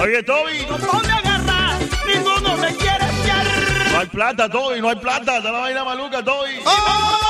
Oye, Toby. No me agarra, ninguno me quiere fiar. No hay plata, Toby, no hay plata. Está la vaina maluca, Toby. ¡Oh!